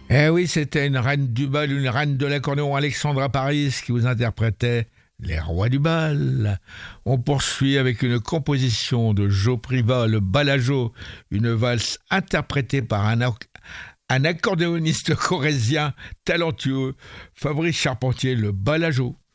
Eh oui, c'était une reine du bal, une reine de l'accordéon, Alexandra Paris, qui vous interprétait Les Rois du bal. On poursuit avec une composition de Joe Priva, le Balajo, une valse interprétée par un accordéoniste corrézien talentueux, Fabrice Charpentier, le Balajo.